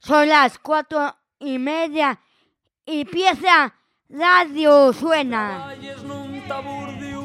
Son las 4:30 y Pieza Radio suena. Traballes nun taburdio